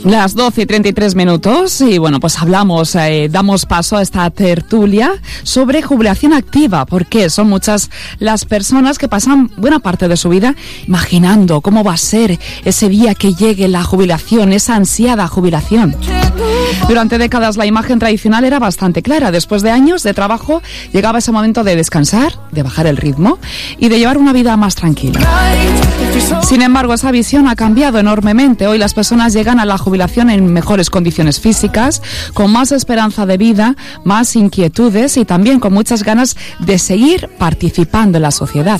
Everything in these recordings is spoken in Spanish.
Las 12:33 y bueno, pues hablamos, damos paso a esta tertulia sobre jubilación activa, porque son muchas las personas que pasan buena parte de su vida imaginando cómo va a ser ese día que llegue la jubilación, esa ansiada jubilación. Durante décadas la imagen tradicional era bastante clara. Después de años de trabajo llegaba ese momento de descansar, de bajar el ritmo y de llevar una vida más tranquila. Sin embargo, esa visión ha cambiado enormemente. Hoy las personas llegan a la jubilación en mejores condiciones físicas, con más esperanza de vida, más inquietudes y también con muchas ganas de seguir participando en la sociedad.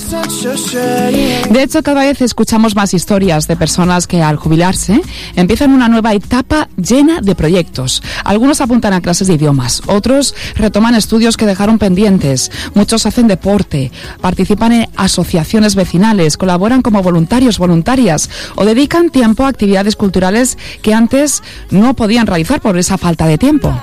De hecho, cada vez escuchamos más historias de personas que al jubilarse empiezan una nueva etapa llena de proyectos. Algunos apuntan a clases de idiomas, otros retoman estudios que dejaron pendientes, muchos hacen deporte, participan en asociaciones vecinales, colaboran como voluntarias o dedican tiempo a actividades culturales que antes no podían realizar por esa falta de tiempo.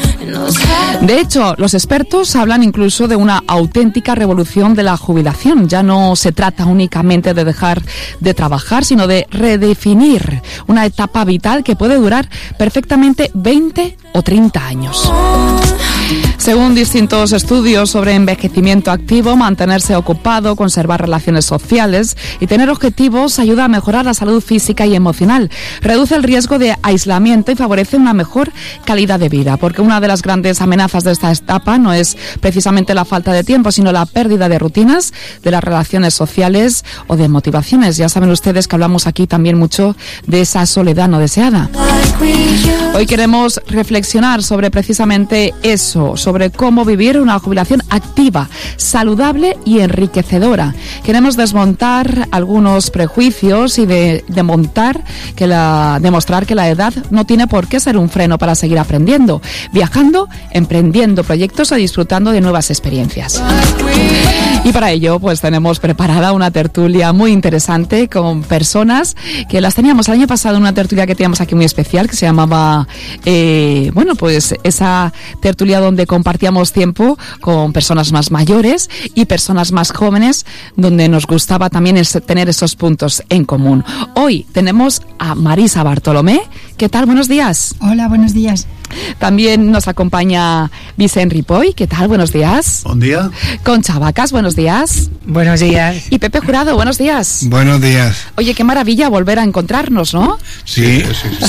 De hecho, los expertos hablan incluso de una auténtica revolución de la jubilación. Ya no se trata únicamente de dejar de trabajar, sino de redefinir una etapa vital que puede durar perfectamente 20 o 30 años. Según distintos estudios sobre envejecimiento activo, mantenerse ocupado, conservar relaciones sociales y tener objetivos ayuda a mejorar la salud física y emocional, reduce el riesgo de aislamiento y favorece una mejor calidad de vida, porque una de las grandes amenazas de esta etapa no es precisamente la falta de tiempo, sino la pérdida de rutinas, de las relaciones sociales o de motivaciones. Ya saben ustedes que hablamos aquí también mucho de esa soledad no deseada. Hoy queremos reflexionar sobre precisamente eso, sobre cómo vivir una jubilación activa, saludable y enriquecedora. Queremos desmontar algunos prejuicios y demostrar que la edad no tiene por qué ser un freno para seguir aprendiendo, viajando, emprendiendo proyectos o disfrutando de nuevas experiencias. Y para ello, pues tenemos preparada una tertulia muy interesante con personas que las teníamos el año pasado, una tertulia que teníamos aquí muy especial que se llamaba, pues esa tertulia donde compartíamos tiempo con personas más mayores y personas más jóvenes, donde nos gustaba también tener esos puntos en común. Hoy tenemos a Marisa Bartolomé. ¿Qué tal? Buenos días. Hola, buenos días. También nos acompaña Vicent Ripoll. ¿Qué tal? Buenos días. Buen día. Concha Vacas, buenos días. Buenos días. Y Pepe Jurado, buenos días. Buenos días. Oye, qué maravilla volver a encontrarnos, ¿no? Sí.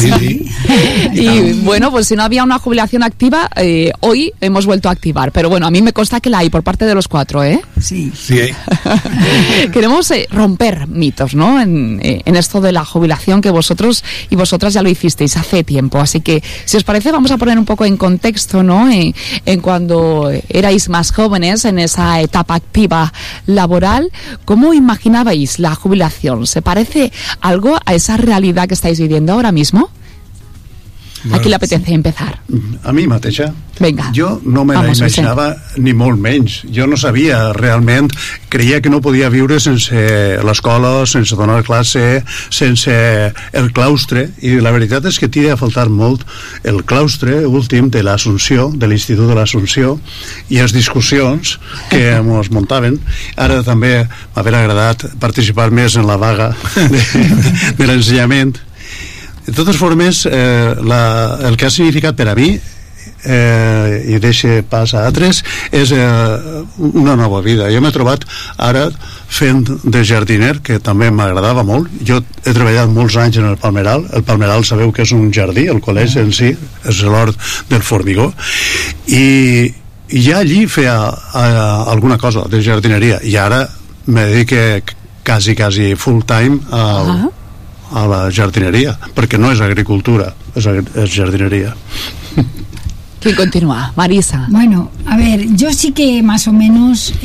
Y bueno, pues si no había una jubilación activa, hoy hemos vuelto a activar. Pero bueno, a mí me consta que la hay por parte de los cuatro, ¿eh? Sí. Queremos romper mitos, ¿no? En esto de la jubilación, que vosotros y vosotras ya lo hicisteis hace tiempo. Así que, si os parece, vamos a poner un poco en contexto, ¿no? En cuando erais más jóvenes, en esa etapa activa laboral, ¿cómo imaginabais la jubilación? ¿Se parece algo a esa realidad que estáis viviendo ahora mismo? Bueno, ¿a qui l'apetece empezar? A mi mateixa. Vinga. Jo no me la imaginava ni molt menys. Jo no sabia realment, creia que no podia viure sense l'escola, sense donar classe, sense el claustre, i la veritat és que tira a faltar molt el claustre últim de l'Assumpció, de l'Institut de l'Assumpció, i les discussions que ens muntaven. Ara també m'haver agradat participar més en la vaga de l'ensenyament. De totes formes, el que ha significat per a mi, i deixa pas a altres, és una nova vida. Jo m'he trobat ara fent de jardiner, que també m'agradava molt. Jo he treballat molts anys en el Palmeral. El Palmeral sabeu que és un jardí, el col·legi en si és l'hort del formigó, i ja allí feia alguna cosa de jardineria, i ara me dedico quasi full time a la jardinería, porque no es agricultura, es jardinería. ¿Quién continúa? Marisa. Bueno, a ver, yo sí que más o menos,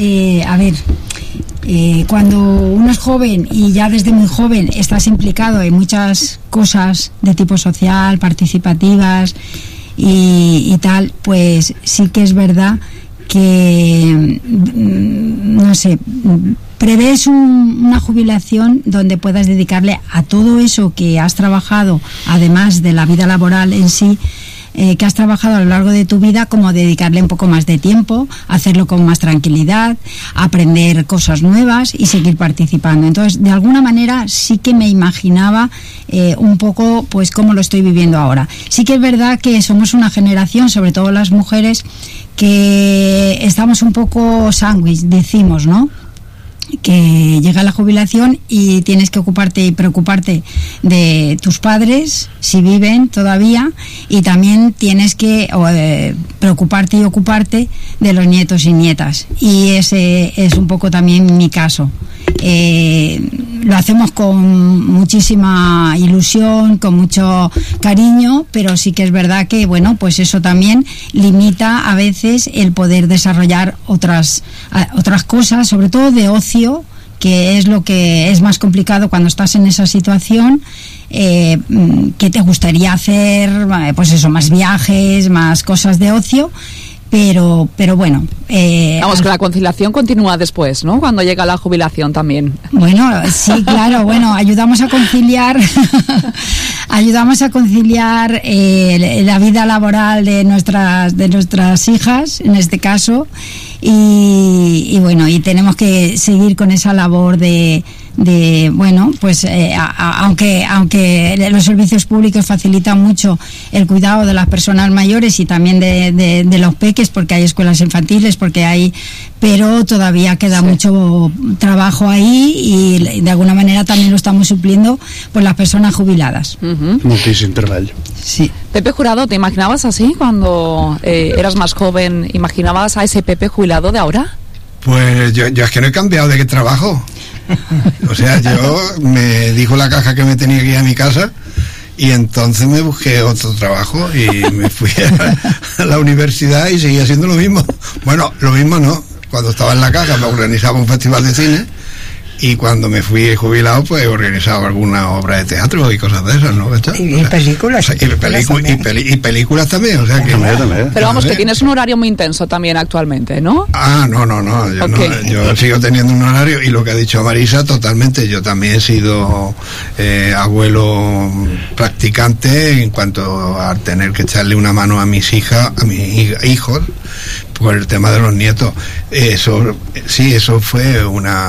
cuando uno es joven y ya desde muy joven estás implicado en muchas cosas de tipo social, participativas y tal, pues sí que es verdad que, no sé, prevés una jubilación donde puedas dedicarle a todo eso que has trabajado, además de la vida laboral en sí, que has trabajado a lo largo de tu vida, como dedicarle un poco más de tiempo, hacerlo con más tranquilidad, aprender cosas nuevas y seguir participando. Entonces, de alguna manera sí que me imaginaba un poco pues cómo lo estoy viviendo ahora. Sí que es verdad que somos una generación, sobre todo las mujeres, que estamos un poco sándwich, decimos, ¿no? Que llega la jubilación y tienes que ocuparte y preocuparte de tus padres, si viven todavía, y también tienes que preocuparte y ocuparte de los nietos y nietas. Y ese es un poco también mi caso. Lo hacemos con muchísima ilusión, con mucho cariño, pero sí que es verdad que, bueno, pues eso también limita a veces el poder desarrollar otras cosas, sobre todo de ocio, que es lo que es más complicado cuando estás en esa situación. Que te gustaría hacer, pues eso, más viajes, más cosas de ocio. Pero bueno, vamos, que la conciliación continúa después, ¿no? Cuando llega la jubilación también. Bueno, sí, claro, bueno, ayudamos a conciliar la vida laboral de nuestras hijas, en este caso, y bueno, y tenemos que seguir con esa labor de bueno, pues aunque los servicios públicos facilitan mucho el cuidado de las personas mayores y también de los peques, porque hay escuelas infantiles, pero todavía queda mucho trabajo ahí, y de alguna manera también lo estamos supliendo por las personas jubiladas. Moltíssim treball. Sí. Pepe Jurado, ¿te imaginabas así cuando eras más joven? ¿Imaginabas a ese Pepe jubilado de ahora? Pues yo es que no he cambiado de qué trabajo. O sea, yo me dijo la caja que me tenía que ir a mi casa, y entonces me busqué otro trabajo y me fui a la universidad y seguí haciendo lo mismo. Bueno, lo mismo no. Cuando estaba en la caja me organizaba un festival de cine, y cuando me fui jubilado pues organizaba alguna obra de teatro y cosas de esas, ¿no? Y películas. Y películas también, o sea que... También. Pero vamos, que tienes un horario muy intenso también actualmente, ¿no? No. Yo sigo teniendo un horario, y lo que ha dicho Marisa, totalmente. Yo también he sido abuelo practicante en cuanto a tener que echarle una mano a mis hijas, a mis hijos, por el tema de los nietos. Eso fue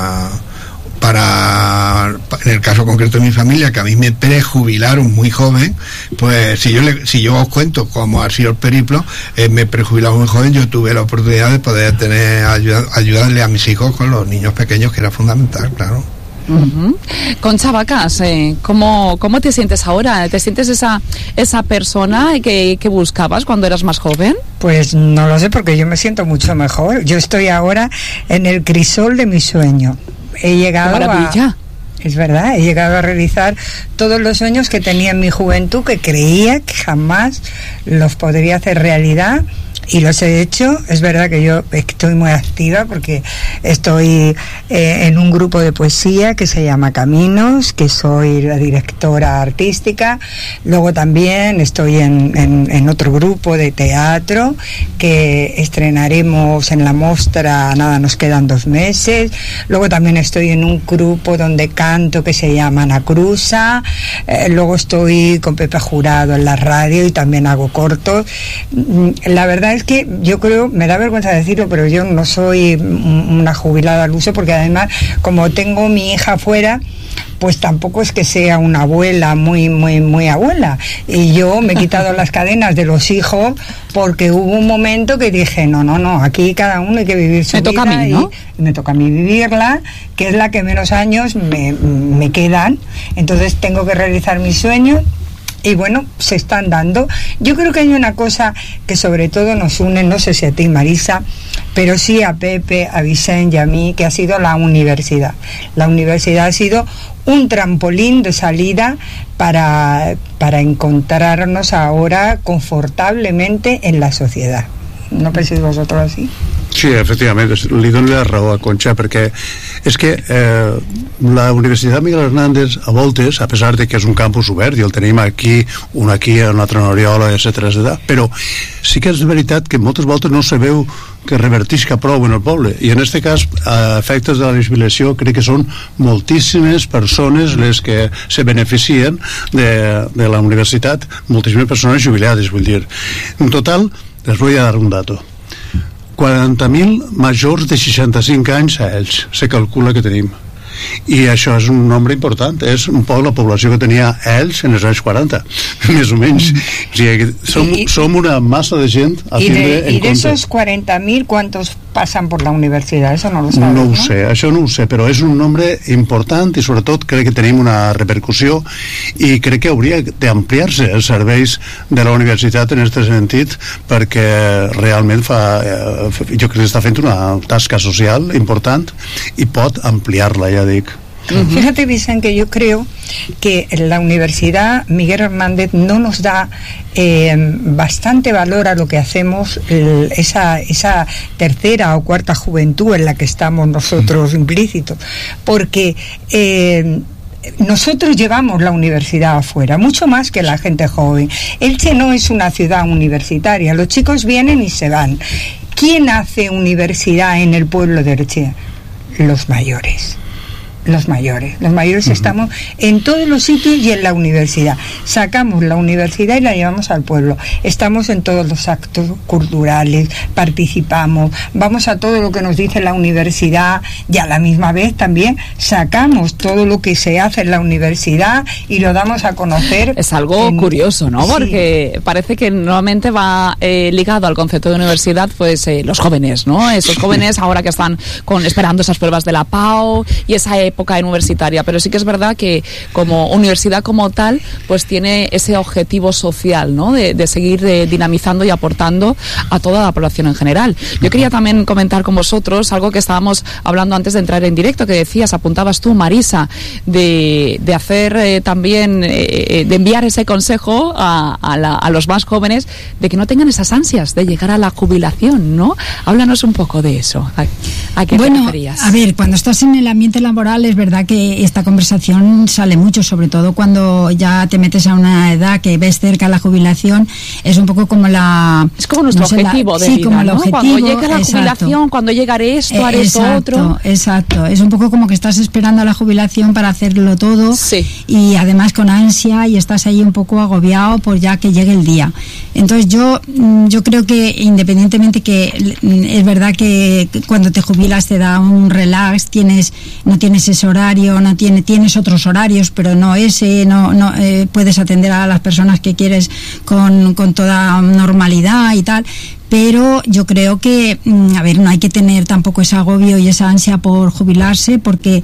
en el caso concreto de mi familia, que a mí me prejubilaron muy joven, pues si yo os cuento cómo ha sido el periplo, me prejubilaron muy joven. Yo tuve la oportunidad de poder ayudarle a mis hijos con los niños pequeños, que era fundamental, claro. Concha Vacas, ¿cómo te sientes ahora? ¿Te sientes esa persona que buscabas cuando eras más joven? Pues no lo sé, porque yo me siento mucho mejor. Yo estoy ahora en el crisol de mi sueño. He llegado Es verdad, he llegado a realizar todos los sueños que tenía en mi juventud, que creía que jamás los podría hacer realidad, y los he hecho. Es verdad que yo estoy muy activa porque estoy en un grupo de poesía que se llama Caminos, que soy la directora artística. Luego también estoy en otro grupo de teatro que estrenaremos en la Mostra, nada, nos quedan 2 meses. Luego también estoy en un grupo donde canto que se llama Ana Cruza. Luego estoy con Pepe Jurado en la radio y también hago cortos. La verdad es que yo creo, me da vergüenza decirlo, pero yo no soy una jubilada al uso, porque además, como tengo mi hija afuera, pues tampoco es que sea una abuela muy abuela, y yo me he quitado las cadenas de los hijos, porque hubo un momento que dije no, aquí cada uno hay que vivir su vida, toca a mí, ¿no? Y me toca a mí vivirla, que es la que menos años me quedan. Entonces tengo que realizar mis sueños, y bueno, se están dando. Yo creo que hay una cosa que sobre todo nos une, no sé si a ti, Marisa, pero sí a Pepe, a Vicente y a mí, que ha sido la universidad. La universidad ha sido un trampolín de salida para encontrarnos ahora confortablemente en la sociedad. ¿No pensáis vosotros así? Sí, efectivament, li dono la raó a Concha, perquè és que la Universitat Miguel Hernández, a voltes, a pesar de que és un campus obert, i el tenim aquí, un altre a Oriola, etc., però sí que és veritat que moltes voltes no se veu que revertisca prou en el poble, i en aquest cas, a efectes de la jubilació, crec que són moltíssimes persones les que se beneficien de la universitat, moltíssimes persones jubilades, vull dir. En total, les voy a dar un dato. 40.000 majors de 65 anys a ells se calcula que tenim, i això és un nombre important, és un poc la població que tenia ells en els anys 40 més o menys, o sigui, som una massa de gent a tindre en compte. Y de esos 40.000, ¿cuántos pasan por la universidad? Eso no lo sabes, no ho sé, això no ho sé, però és un nombre important, i sobretot crec que tenim una repercussió, i crec que hauria d'ampliar-se els serveis de la universitat en aquest sentit, perquè realment jo crec que està fent una tasca social important i pot ampliar-la, ja dic. Fíjate, Vicente, que yo creo que la Universidad Miguel Hernández no nos da bastante valor a lo que hacemos, esa tercera o cuarta juventud en la que estamos nosotros implícitos, porque nosotros llevamos la universidad afuera, mucho más que la gente joven. Elche no es una ciudad universitaria, los chicos vienen y se van. ¿Quién hace universidad en el pueblo de Elche? Los mayores. Los mayores estamos en todos los sitios y en la universidad. Sacamos la universidad y la llevamos al pueblo. Estamos en todos los actos culturales, participamos, vamos a todo lo que nos dice la universidad, y a la misma vez también sacamos todo lo que se hace en la universidad y lo damos a conocer. Es algo curioso, ¿no? Porque sí, parece que normalmente va ligado al concepto de universidad, pues los jóvenes, ¿no? Esos jóvenes ahora que están esperando esas pruebas de la PAU y esa época universitaria, pero sí que es verdad que como universidad como tal, pues tiene ese objetivo social, ¿no? De seguir dinamizando y aportando a toda la población en general. Yo quería también comentar con vosotros algo que estábamos hablando antes de entrar en directo, que decías, apuntabas tú, Marisa, de hacer también, de enviar ese consejo a los más jóvenes, de que no tengan esas ansias de llegar a la jubilación, ¿no? Háblanos un poco de eso. ¿A qué te referías? A ver, cuando estás en el ambiente laboral, es verdad que esta conversación sale mucho, sobre todo cuando ya te metes a una edad que ves cerca la jubilación. Es un poco como es como nuestro objetivo de vida, como el objetivo, cuando llega la jubilación, cuando llegaré esto, haré esto otro. Exacto, es un poco como que estás esperando a la jubilación para hacerlo todo, sí, y además con ansia, y estás ahí un poco agobiado por ya que llegue el día. Entonces yo creo que, independientemente, que es verdad que cuando te jubilas te da un relax, no tienes ese horario, tienes otros horarios, pero no ese, no puedes atender a las personas que quieres con toda normalidad y tal. Pero yo creo que, a ver, no hay que tener tampoco ese agobio y esa ansia por jubilarse, porque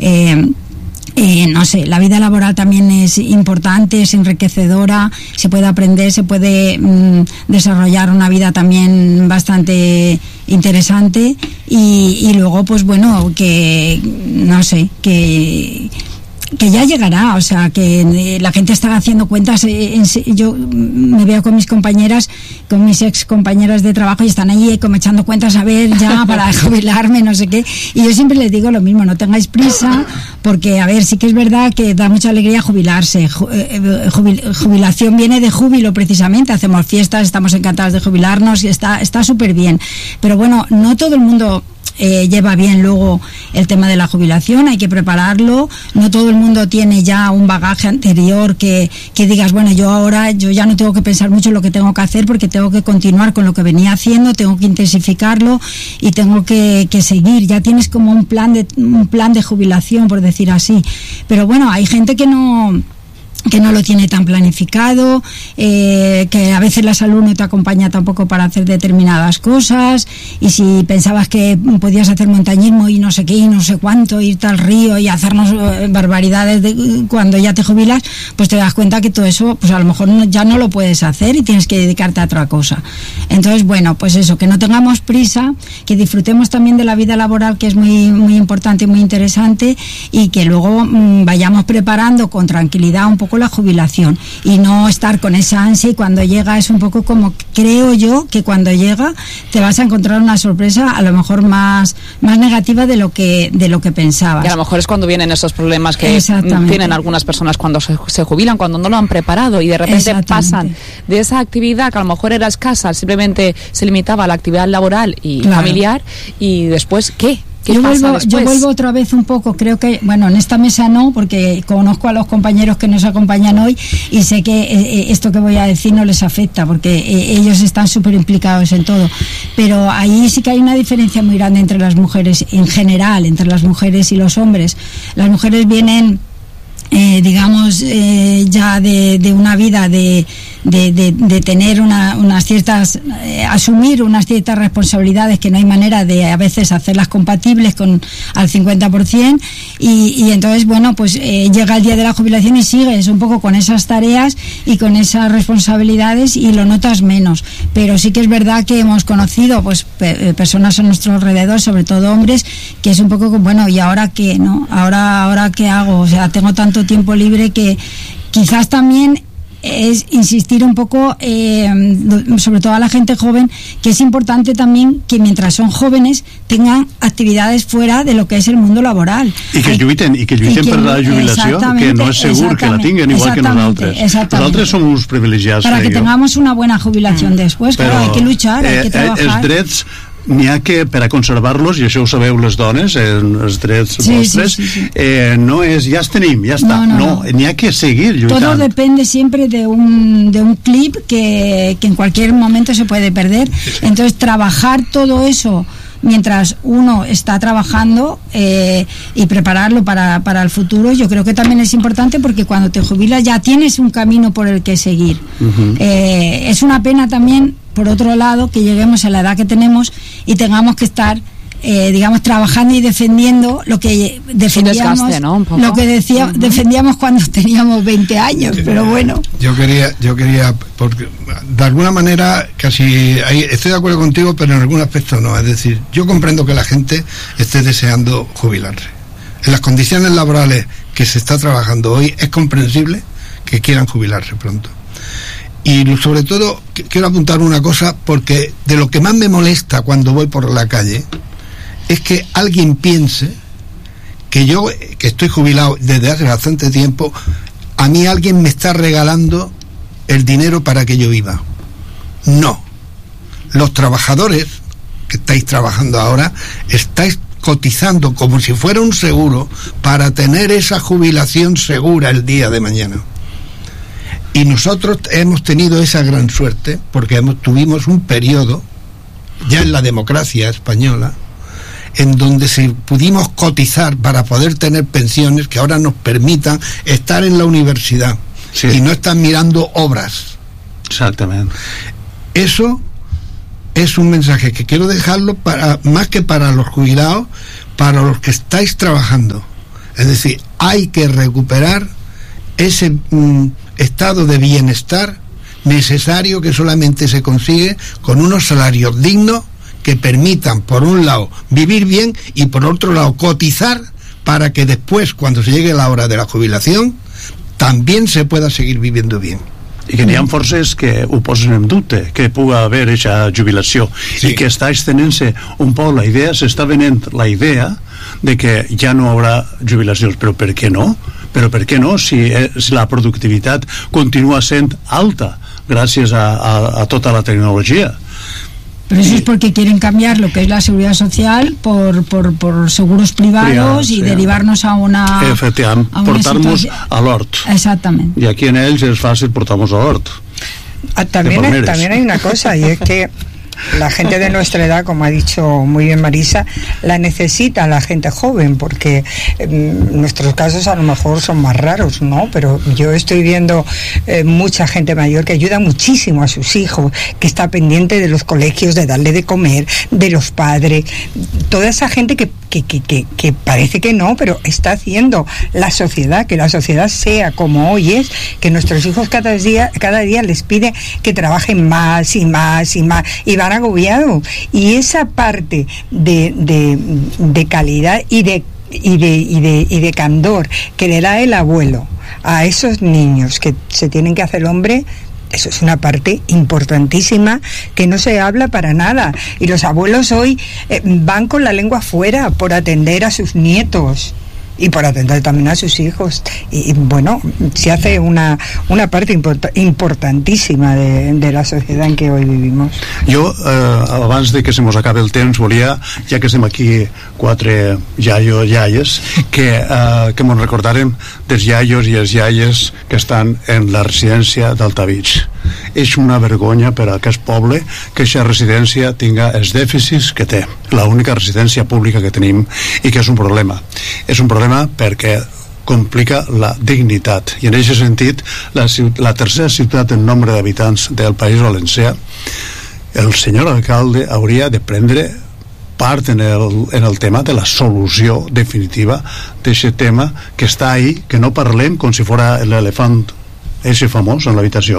no sé, la vida laboral también es importante, es enriquecedora, se puede aprender, se puede desarrollar una vida también bastante interesante, y luego, pues bueno, que no sé, que ya llegará, o sea, que la gente está haciendo cuentas. Yo me veo con mis compañeras, con mis ex compañeras de trabajo, y están allí como echando cuentas, a ver, ya para jubilarme, no sé qué, y yo siempre les digo lo mismo: no tengáis prisa, porque, a ver, sí que es verdad que da mucha alegría jubilarse. Jubilación viene de júbilo, precisamente, hacemos fiestas, estamos encantados de jubilarnos, y está súper bien, pero bueno, no todo el mundo lleva bien luego el tema de la jubilación, hay que prepararlo. No todo el mundo tiene ya un bagaje anterior que digas, bueno, yo ya no tengo que pensar mucho en lo que tengo que hacer, porque tengo que continuar con lo que venía haciendo, tengo que intensificarlo y tengo que seguir. Ya tienes como un plan de jubilación, por decir así. Pero bueno, hay gente que no lo tiene tan planificado, que a veces la salud no te acompaña tampoco para hacer determinadas cosas, y si pensabas que podías hacer montañismo y no sé qué y no sé cuánto, irte al río y hacernos barbaridades cuando ya te jubilas, pues te das cuenta que todo eso, pues a lo mejor ya no lo puedes hacer y tienes que dedicarte a otra cosa. Entonces, bueno, pues eso, que no tengamos prisa, que disfrutemos también de la vida laboral, que es muy, muy importante y muy interesante, y que luego vayamos preparando con tranquilidad un poco poco la jubilación y no estar con esa ansia, y cuando llega es un poco como, creo yo, que cuando llega te vas a encontrar una sorpresa a lo mejor más negativa de lo que pensabas. Y a lo mejor es cuando vienen esos problemas que tienen algunas personas cuando se jubilan, cuando no lo han preparado y de repente pasan de esa actividad que a lo mejor era escasa, simplemente se limitaba a la actividad laboral y familiar, y después, ¿qué? Yo vuelvo otra vez un poco, creo que, bueno, en esta mesa no, porque conozco a los compañeros que nos acompañan hoy y sé que esto que voy a decir no les afecta, porque ellos están súper implicados en todo, pero ahí sí que hay una diferencia muy grande entre las mujeres, en general, entre las mujeres y los hombres. Las mujeres vienen, digamos, ya de una vida de tener unas ciertas, asumir unas ciertas responsabilidades que no hay manera de a veces hacerlas compatibles al 50%, y entonces, bueno, pues llega el día de la jubilación y sigues un poco con esas tareas y con esas responsabilidades y lo notas menos. Pero sí que es verdad que hemos conocido pues personas a nuestro alrededor, sobre todo hombres, que es un poco como, bueno, ¿y ahora qué, no? ¿Ahora qué hago? O sea, tengo tanto tiempo libre que quizás también es insistir un poco, sobre todo a la gente joven, que es importante también que mientras son jóvenes tengan actividades fuera de lo que es el mundo laboral. I que lluiten per la jubilació, que no és segur que la tinguen igual que nosaltres. Nosaltres som uns privilegiats. Para que tengamos una buena jubilación después, pero hay que luchar, hay que trabajar. Els drets n'hi ha que, per a conservar-los, i això ho sabeu les dones, els drets vostres, no és ja els tenim, ja està, no, n'hi ha que seguir lluitant. Todo depende siempre de un clip que en cualquier momento se puede perder. Entonces trabajar todo eso mientras uno está trabajando y prepararlo para el futuro, yo creo que también es importante, porque cuando te jubilas ya tienes un camino por el que seguir. Es una pena también, por otro lado, que lleguemos a la edad que tenemos y tengamos que estar digamos, trabajando y defendiendo lo que defendíamos, desgaste, ¿no? Un poco. Lo que defendíamos cuando teníamos 20 años, pero bueno. Yo quería, porque de alguna manera estoy de acuerdo contigo, pero en algún aspecto no. Es decir, yo comprendo que la gente esté deseando jubilarse. En las condiciones laborales que se está trabajando hoy, es comprensible que quieran jubilarse pronto. Y sobre todo, quiero apuntar una cosa, porque de lo que más me molesta cuando voy por la calle es que alguien piense que yo, que estoy jubilado desde hace bastante tiempo, a mí alguien me está regalando el dinero para que yo viva. No. Los trabajadores que estáis trabajando ahora, estáis cotizando como si fuera un seguro para tener esa jubilación segura el día de mañana. Y nosotros hemos tenido esa gran suerte porque tuvimos un periodo ya en la democracia española en donde pudimos cotizar para poder tener pensiones que ahora nos permitan estar en la universidad, sí, y no estar mirando obras. Exactamente. Eso es un mensaje que quiero dejarlo más que para los jubilados, para los que estáis trabajando. Es decir, hay que recuperar ese estado de bienestar necesario que solamente se consigue con unos salarios dignos que permitan, por un lado, vivir bien y por otro lado, cotizar para que después, cuando se llegue la hora de la jubilación, también se pueda seguir viviendo bien. I que n'hi ha forces que ho posen en dubte, que pugui haver aquesta jubilació, sí, i que està estenent-se un poc la idea, s'està venent la idea de que ja no haurà jubilacions, però per què no? Però per què no si la productivitat continua sent alta gràcies a tota la tecnologia? Pero eso es porque quieren cambiar lo que es la seguridad social por seguros privados y derivarnos a una... Efectivament, portar-nos a l'hort. Exactamente. Y aquí en ells es fácil portar-nos a l'hort. También hay una cosa, y es que la gente de nuestra edad, como ha dicho muy bien Marisa, la necesita la gente joven, porque nuestros casos a lo mejor son más raros, ¿no? Pero yo estoy viendo mucha gente mayor que ayuda muchísimo a sus hijos, que está pendiente de los colegios, de darle de comer, de los padres, toda esa gente que parece que no, pero está haciendo la sociedad, que la sociedad sea como hoy es, que nuestros hijos cada día les pide que trabajen más y más y más, y van agobiados, y esa parte de calidad y de y de candor que le da el abuelo a esos niños que se tienen que hacer hombre, eso es una parte importantísima que no se habla para nada. Y los abuelos hoy van con la lengua fuera por atender a sus nietos y por atender también a sus hijos. Y bueno, se hace una parte importantíssima de la societat en què hoy vivimos. Jo, abans de que se mos acabi el temps, volia, ja que estem aquí quatre iaies, que mos recordarem dels iaios i les iaies que estan en la residència d'Altavich. És una vergonya per a aquest poble que aquesta residència tinga els dèficits que té, l'única residència pública que tenim, i que és un problema. És un problema perquè complica la dignitat, i en aquest sentit la tercera ciutat en nombre d'habitants del País Valencià, el senyor alcalde hauria de prendre part en el tema de la solució definitiva d'aquest tema que està ahí, que no parlem com si fora l'elefant ese famós en l'habitació.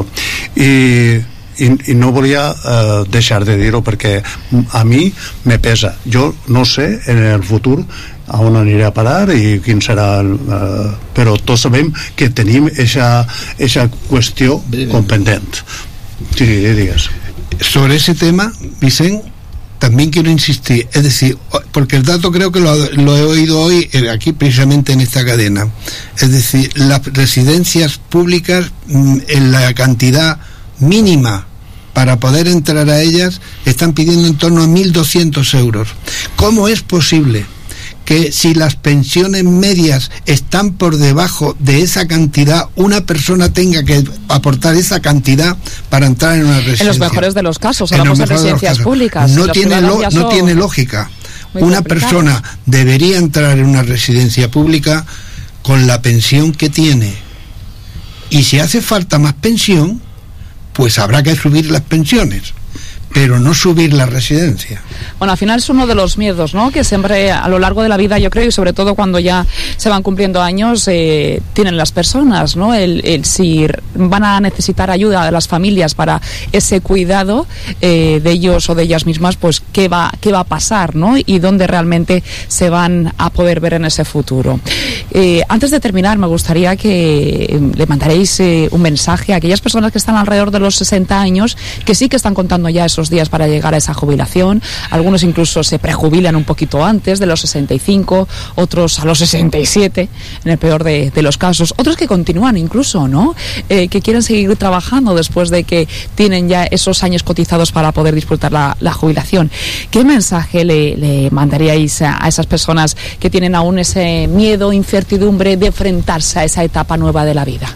I no volia deixar de dir-ho perquè a mi me pesa. Jo no sé en el futur a on aniré a parar i quin serà però tots sabem que tenim esa qüestió pendent. Sí, digues. Sobre ese tema, Vicent, también quiero insistir, es decir, porque el dato creo que lo he oído hoy aquí precisamente en esta cadena, es decir, las residencias públicas en la cantidad mínima para poder entrar a ellas están pidiendo en torno a 1.200 euros. ¿Cómo es posible que si las pensiones medias están por debajo de esa cantidad, una persona tenga que aportar esa cantidad para entrar en una residencia? En los mejores de los casos, hablamos de residencias públicas. No tiene lógica. Una persona debería entrar en una residencia pública con la pensión que tiene. Y si hace falta más pensión, pues habrá que subir las pensiones, pero no subir la residencia. Bueno, al final es uno de los miedos, ¿no?, que siempre a lo largo de la vida, yo creo, y sobre todo cuando ya se van cumpliendo años, tienen las personas, ¿no? El si van a necesitar ayuda de las familias para ese cuidado de ellos o de ellas mismas, pues qué va a pasar, ¿no? Y dónde realmente se van a poder ver en ese futuro. Antes de terminar, me gustaría que le mandaréis un mensaje a aquellas personas que están alrededor de los 60 años, que sí que están contando ya esos días para llegar a esa jubilación. Algunos incluso se prejubilan un poquito antes de los 65, otros a los 67, en el peor de los casos. Otros que continúan incluso, ¿no? Que quieren seguir trabajando después de que tienen ya esos años cotizados para poder disfrutar la jubilación. ¿Qué mensaje le mandaríais a esas personas que tienen aún ese miedo, incertidumbre de enfrentarse a esa etapa nueva de la vida?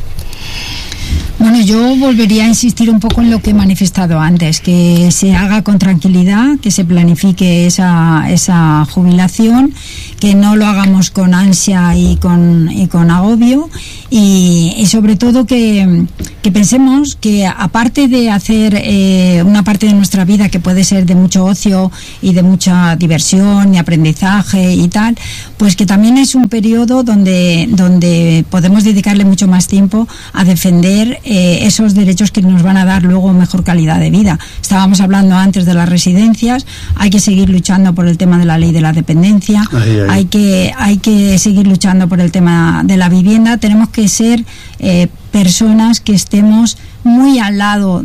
Bueno, yo volvería a insistir un poco en lo que he manifestado antes, que se haga con tranquilidad, que se planifique esa jubilación, que no lo hagamos con ansia y con agobio, y sobre todo que pensemos que aparte de hacer una parte de nuestra vida que puede ser de mucho ocio y de mucha diversión y aprendizaje y tal, pues que también es un periodo donde podemos dedicarle mucho más tiempo a defender esos derechos que nos van a dar luego mejor calidad de vida. Estábamos hablando antes de las residencias, hay que seguir luchando por el tema de la ley de la dependencia, hay que seguir luchando por el tema de la vivienda. Tenemos que ser personas que estemos muy al lado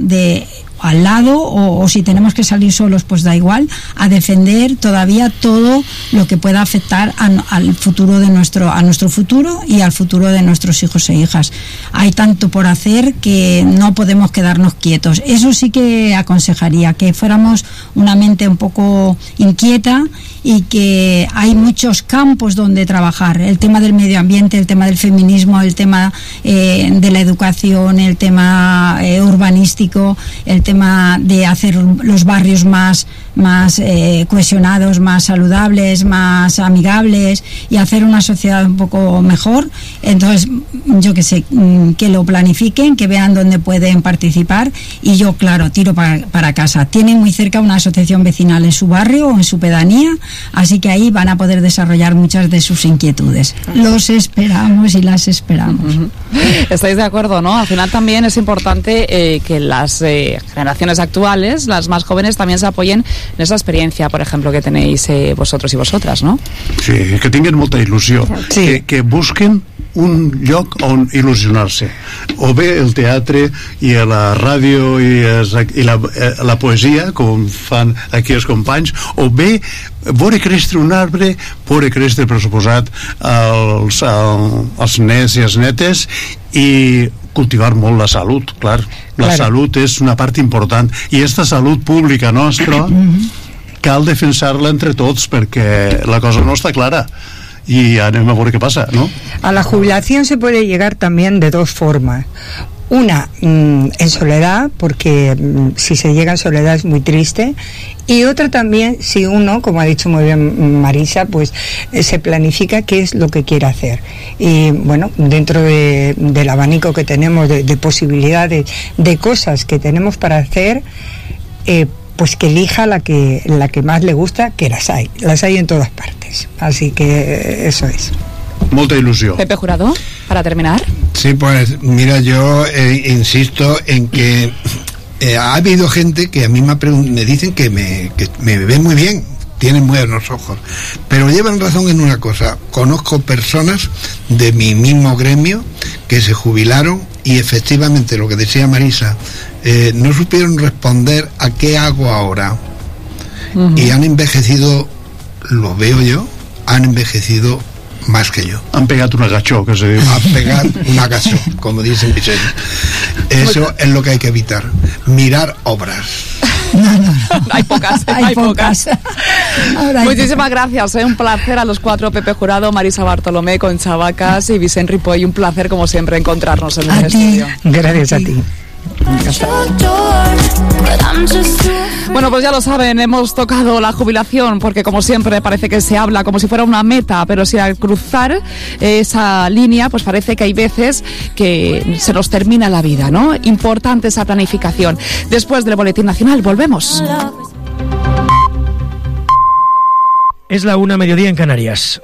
o si tenemos que salir solos, pues da igual, a defender todavía todo lo que pueda afectar al futuro a nuestro futuro y al futuro de nuestros hijos e hijas. Hay tanto por hacer que no podemos quedarnos quietos. Eso sí que aconsejaría, que fuéramos una mente un poco inquieta, y que hay muchos campos donde trabajar: el tema del medio ambiente, el tema del feminismo, el tema de la educación, el tema urbanístico, el tema de hacer los barrios más cohesionados, más saludables, más amigables, y hacer una sociedad un poco mejor. Entonces, yo que sé, que lo planifiquen, que vean dónde pueden participar, y yo, claro, tiro para casa. Tienen muy cerca una asociación vecinal en su barrio o en su pedanía, así que ahí van a poder desarrollar muchas de sus inquietudes. Los esperamos y las esperamos. ¿Estáis de acuerdo, no? Al final también es importante que las generaciones actuales, las más jóvenes, también se apoyen en esa experiencia, por ejemplo, que tenéis vosotros y vosotras, ¿no? Sí, que tinguin molta il·lusió, sí. que busquen un lloc on il·lusionar-se, o bé el teatre i la ràdio i la poesia, com fan aquí els companys, o bé veure créixer un arbre, veure créixer, per suposat, els nets i les netes, i cultivar molt la salut, clar. La salut és una part important, i aquesta salut pública nostra cal defensar-la entre tots, perquè la cosa no està clara. Y anem a ver qué pasa, ¿no? A la jubilación se puede llegar también de dos formas. Una, en soledad, porque si se llega en soledad es muy triste. Y otra también, si uno, como ha dicho muy bien Marisa, pues se planifica qué es lo que quiere hacer. Y bueno, dentro del abanico que tenemos de posibilidades, de cosas que tenemos para hacer, pues que elija la que más le gusta, que las hay en todas partes, así que eso es. Molta ilusión. Pepe Jurado, para terminar. Sí, pues mira, yo insisto en que ha habido gente que a mí me dicen que me ven muy bien, tienen muy buenos ojos, pero llevan razón en una cosa. Conozco personas de mi mismo gremio que se jubilaron y efectivamente, lo que decía Marisa, no supieron responder a qué hago ahora. Y han envejecido, lo veo yo, han envejecido más que yo. Han pegado un agachó, que se dice. Han pegado un agachó, como dicen Vicente. Eso es lo que hay que evitar. Mirar obras. No. Hay pocas. Muchísimas gracias, un placer a los cuatro, Pepe Jurado, Marisa Bartolomé, Concha Vacas y Vicent Ripoll. Un placer, como siempre, encontrarnos en el estudio. Gracias a ti. Bueno, pues ya lo saben, hemos tocado la jubilación porque, como siempre, parece que se habla como si fuera una meta, pero si al cruzar esa línea, pues parece que hay veces que se nos termina la vida, ¿no? Importante esa planificación. Después del Boletín Nacional, volvemos. Es la 1:00 en Canarias.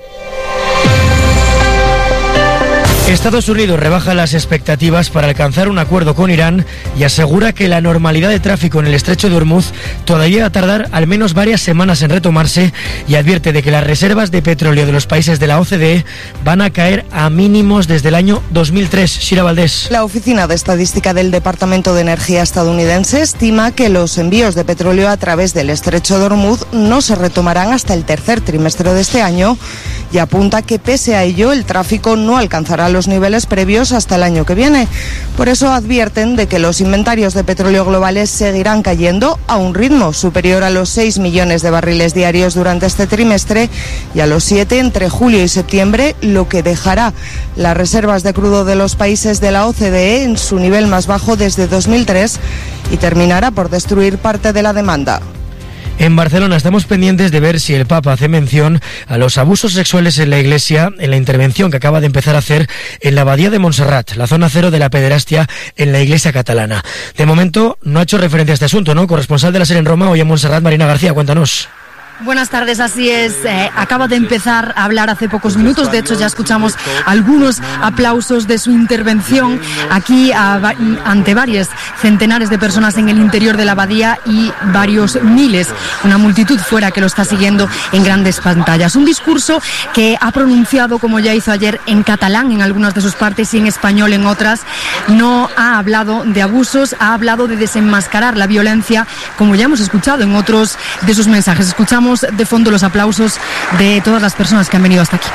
Estados Unidos rebaja las expectativas para alcanzar un acuerdo con Irán y asegura que la normalidad de tráfico en el estrecho de Hormuz todavía va a tardar al menos varias semanas en retomarse, y advierte de que las reservas de petróleo de los países de la OCDE van a caer a mínimos desde el año 2003. Shira Valdés. La Oficina de Estadística del Departamento de Energía estadounidense estima que los envíos de petróleo a través del estrecho de Hormuz no se retomarán hasta el tercer trimestre de este año, y apunta que pese a ello el tráfico no alcanzará los niveles previos hasta el año que viene. Por eso advierten de que los inventarios de petróleo globales seguirán cayendo a un ritmo superior a los 6 millones de barriles diarios durante este trimestre y a los 7 entre julio y septiembre, lo que dejará las reservas de crudo de los países de la OCDE en su nivel más bajo desde 2003 y terminará por destruir parte de la demanda. En Barcelona estamos pendientes de ver si el Papa hace mención a los abusos sexuales en la Iglesia en la intervención que acaba de empezar a hacer en la Abadía de Montserrat, la zona cero de la pederastia en la Iglesia catalana. De momento no ha hecho referencia a este asunto, ¿no? Corresponsal de la SER en Roma, hoy en Montserrat, Marina García, cuéntanos. Buenas tardes, así es. Acaba de empezar a hablar hace pocos minutos. De hecho, ya escuchamos algunos aplausos de su intervención aquí ante varios centenares de personas en el interior de la abadía y varios miles, una multitud fuera que lo está siguiendo en grandes pantallas. Un discurso que ha pronunciado, como ya hizo ayer, en catalán en algunas de sus partes y en español en otras. No ha hablado de abusos, ha hablado de desenmascarar la violencia, como ya hemos escuchado en otros de sus mensajes. Escuchamos de fondo los aplausos de todas las personas que han venido hasta aquí.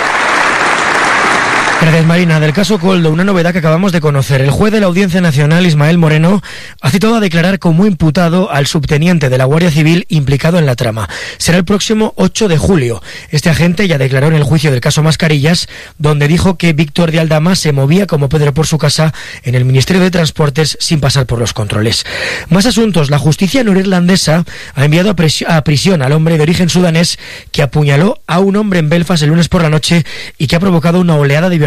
Gracias, Marina. Del caso Koldo, una novedad que acabamos de conocer. El juez de la Audiencia Nacional, Ismael Moreno, ha citado a declarar como imputado al subteniente de la Guardia Civil implicado en la trama. Será el próximo 8 de julio. Este agente ya declaró en el juicio del caso Mascarillas, donde dijo que Víctor de Aldama se movía como Pedro por su casa en el Ministerio de Transportes sin pasar por los controles. Más asuntos. La justicia norirlandesa ha enviado a prisión al hombre de origen sudanés que apuñaló a un hombre en Belfast el lunes por la noche y que ha provocado una oleada de violencia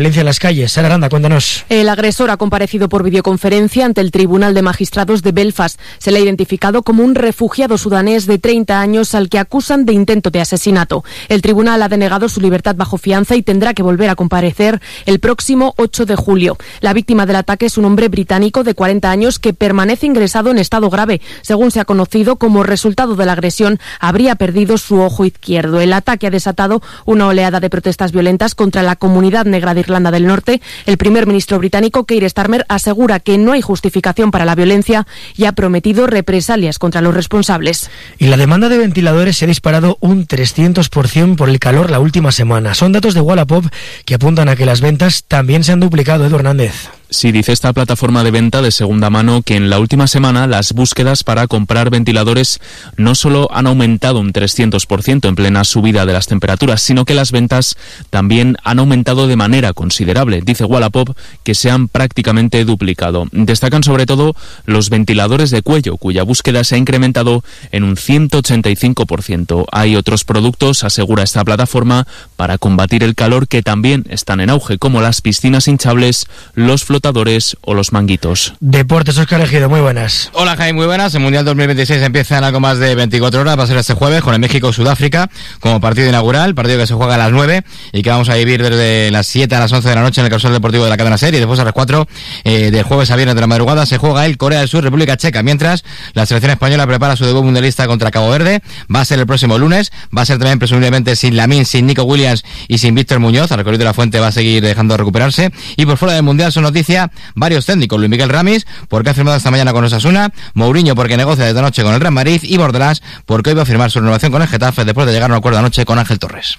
violencia en las calles. Sara Aranda, cuéntanos. El agresor ha comparecido por videoconferencia ante el Tribunal de Magistrados de Belfast. Se le ha identificado como un refugiado sudanés de 30 años al que acusan de intento de asesinato. El tribunal ha denegado su libertad bajo fianza y tendrá que volver a comparecer el próximo 8 de julio. La víctima del ataque es un hombre británico de 40 años que permanece ingresado en estado grave. Según se ha conocido, como resultado de la agresión, habría perdido su ojo izquierdo. El ataque ha desatado una oleada de protestas violentas contra la comunidad negra de Irlanda del Norte. El primer ministro británico, Keir Starmer, asegura que no hay justificación para la violencia y ha prometido represalias contra los responsables. Y la demanda de ventiladores se ha disparado un 300% por el calor la última semana. Son datos de Wallapop que apuntan a que las ventas también se han duplicado. Edu Hernández. Sí, dice esta plataforma de venta de segunda mano que en la última semana las búsquedas para comprar ventiladores no solo han aumentado un 300% en plena subida de las temperaturas, sino que las ventas también han aumentado de manera considerable. Dice Wallapop que se han prácticamente duplicado. Destacan sobre todo los ventiladores de cuello, cuya búsqueda se ha incrementado en un 185%. Hay otros productos, asegura esta plataforma, para combatir el calor que también están en auge, como las piscinas hinchables, los flotadores o los manguitos. Deportes, Óscar Ejido, muy buenas. Hola Jaime, muy buenas. El Mundial 2026 empieza en algo más de 24 horas, va a ser este jueves con el México-Sudáfrica como partido inaugural, partido que se juega a las 9 y que vamos a vivir desde las 7 a las 11 de la noche en el Causal Deportivo de la cadena SER, y después a las 4 del jueves a viernes de la madrugada se juega el Corea del Sur, República Checa, mientras la selección española prepara su debut mundialista contra Cabo Verde. Va a ser el próximo lunes, va a ser también presumiblemente sin Lamine, sin Nico Williams y sin Víctor Muñoz. Al recorrido de la Fuente va a seguir dejando recuperarse, y por fuera del Mundial son noticias varios técnicos: Luis Miguel Ramis, porque ha firmado esta mañana con Osasuna; Mourinho, porque negocia desde anoche con el Real Madrid; y Bordalás, porque hoy va a firmar su renovación con el Getafe después de llegar a un acuerdo anoche con Ángel Torres.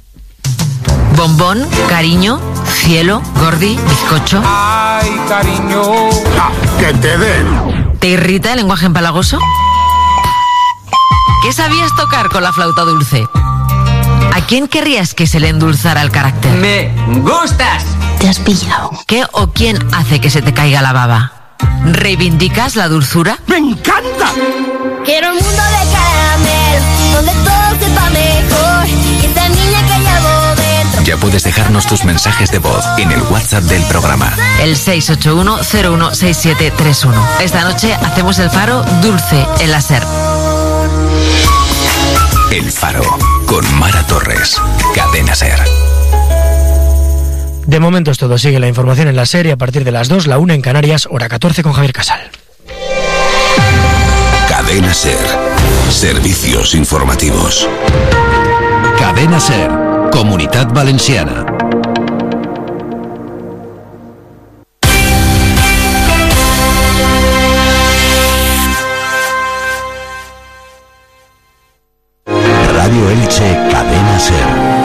Bombón, cariño, cielo, gordi, bizcocho. Ay, cariño. Que te den. ¿Te irrita el lenguaje empalagoso? ¿Qué sabías tocar con la flauta dulce? ¿A quién querrías que se le endulzara el carácter? Me gustas. ¿Te has pillado? ¿Qué o quién hace que se te caiga la baba? ¿Reivindicas la dulzura? ¡Me encanta! Quiero un mundo de caramel, donde todo sepa mejor, y esta niña que llevo dentro. Ya puedes dejarnos tus mensajes de voz en el WhatsApp del programa. El 681-016731. Esta noche hacemos el Faro dulce en la SER. El Faro, con Mara Torres, cadena SER. De momento es todo. Sigue la información en la SER a partir de las 2, la 1 en Canarias, hora 14 con Javier Casal. Cadena SER. Servicios informativos. Cadena SER. Comunitat Valenciana. Radio Elche, cadena SER.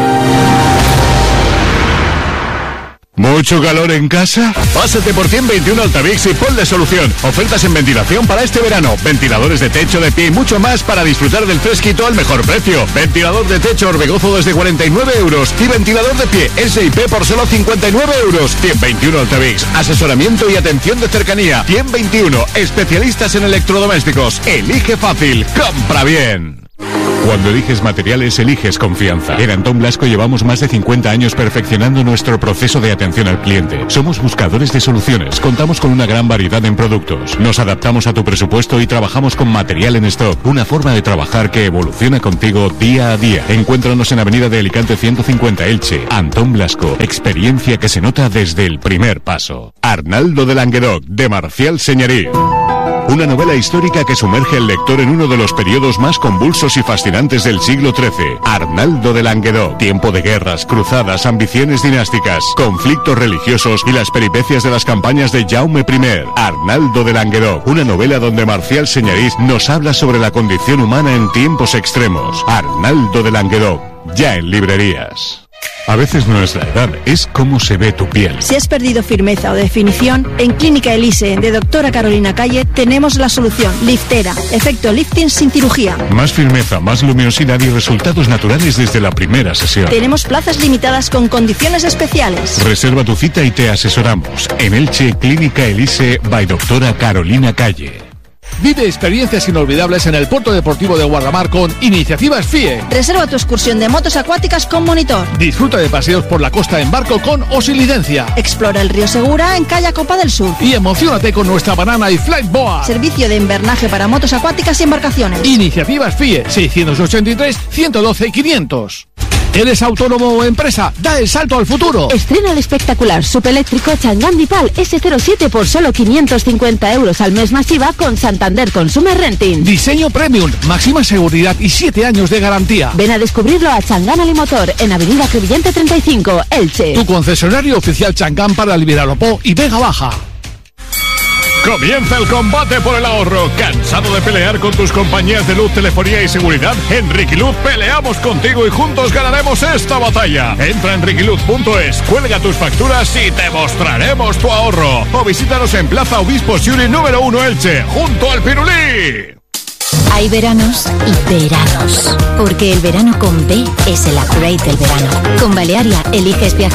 ¿Mucho calor en casa? Pásate por 121 Altavix y ponle solución. Ofertas en ventilación para este verano. Ventiladores de techo, de pie y mucho más para disfrutar del fresquito al mejor precio. Ventilador de techo Orbegozo desde 49 euros y ventilador de pie S&P por solo 59 euros. 121 Altavix. Asesoramiento y atención de cercanía. 121. Especialistas en electrodomésticos. Elige fácil. Compra bien. Cuando eliges materiales, eliges confianza. En Antón Blasco llevamos más de 50 años perfeccionando nuestro proceso de atención al cliente. Somos buscadores de soluciones, contamos con una gran variedad en productos. Nos adaptamos a tu presupuesto y trabajamos con material en stock. Una forma de trabajar que evoluciona contigo día a día. Encuéntranos en Avenida de Alicante 150 Elche. Antón Blasco, experiencia que se nota desde el primer paso. Arnaldo de Languedoc, de Marcial Señarí. Una novela histórica que sumerge al lector en uno de los periodos más convulsos y fascinantes del siglo XIII. Arnaldo de Languedoc. Tiempo de guerras, cruzadas, ambiciones dinásticas, conflictos religiosos y las peripecias de las campañas de Jaume I. Arnaldo de Languedoc. Una novela donde Marcial Señarís nos habla sobre la condición humana en tiempos extremos. Arnaldo de Languedoc. Ya en librerías. A veces no es la edad, es cómo se ve tu piel. Si has perdido firmeza o definición, en Clínica Elise de Doctora Carolina Calle tenemos la solución. Liftera, efecto lifting sin cirugía. Más firmeza, más luminosidad y resultados naturales desde la primera sesión. Tenemos plazas limitadas con condiciones especiales. Reserva tu cita y te asesoramos. En Elche, Clínica Elise by Doctora Carolina Calle. Vive experiencias inolvidables en el Puerto Deportivo de Guardamar con Iniciativas FIE. Reserva tu excursión de motos acuáticas con monitor. Disfruta de paseos por la costa en barco con o sin licencia. Explora el río Segura en Calla Copa del Sur. Y emocionate con nuestra banana y flight boa. Servicio de invernaje para motos acuáticas y embarcaciones. Iniciativas FIE 683 112 500. ¿Eres autónomo o empresa? ¡Da el salto al futuro! Estrena el espectacular subeléctrico Chang'an Dipal S07 por solo 550 euros al mes masiva con Santander Consumer Renting. Diseño premium, máxima seguridad y 7 años de garantía. Ven a descubrirlo a Chang'an Alimotor en Avenida Crevillente 35, Elche. Tu concesionario oficial Chang'an para el Viralopó y Vega Baja. Comienza el combate por el ahorro. ¿Cansado de pelear con tus compañías de luz, telefonía y seguridad? En Riquiluz peleamos contigo y juntos ganaremos esta batalla. Entra en riquiluz.es, cuelga tus facturas y te mostraremos tu ahorro. O visítanos en Plaza Obispo Siuri número 1 Elche, junto al Pirulí. Hay veranos y veranos, porque el verano con B es el upgrade del verano. Con Balearia eliges viajar